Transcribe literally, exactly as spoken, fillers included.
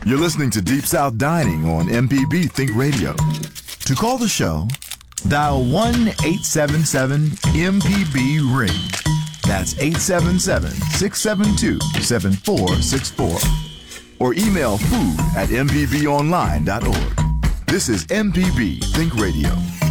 You're listening to Deep South Dining on M P B Think Radio. To call the show, dial one eight seven seven M P B ring. That's eight seven seven, six seven two, seven four six four. Or email food at m p b online dot org. This is M P B Think Radio.